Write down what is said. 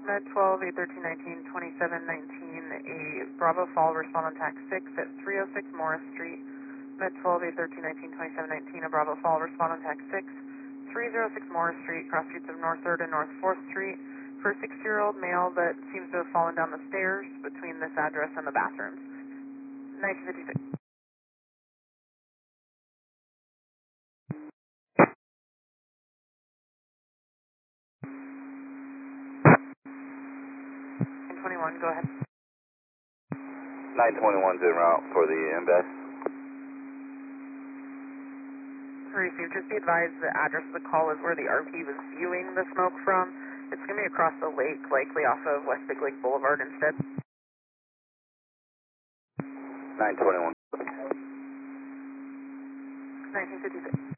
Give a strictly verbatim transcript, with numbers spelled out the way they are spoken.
Med twelve, eight thirteen nineteen, twenty-seven nineteen, a Bravo Fall respond on tax six at three oh six Morris Street. Med twelve, eight thirteen nineteen, twenty-seven nineteen, a Bravo Fall respond on tax six, three oh six Morris Street, cross streets of North third and North fourth Street, for a sixty-year-old male that seems to have fallen down the stairs between this address and the bathrooms. nineteen fifty-six. nine twenty-one, go ahead. nine twenty-one's en route for the invest. Received. Just be advised the address of the call is where the R P was viewing the smoke from. It's going to be across the lake, likely off of West Big Lake Boulevard instead. nine twenty-one. nineteen fifty-six.